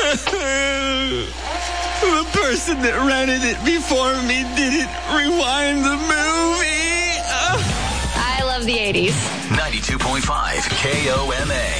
The person that rented it before me didn't rewind the movie. I love the 80s. 92.5 KOMA.